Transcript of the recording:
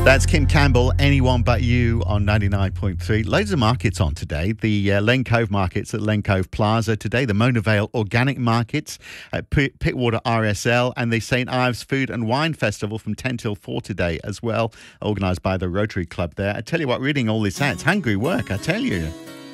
That's Kim Campbell, Anyone But You on 99.3. Loads of markets on today. The Lane Cove markets at Lane Cove Plaza today, the Mona Vale Organic Markets at Pittwater RSL, and the St. Ives Food and Wine Festival from 10 till 4 today as well, organised by the Rotary Club there. I tell you what, reading all this out, it's hungry work, I tell you.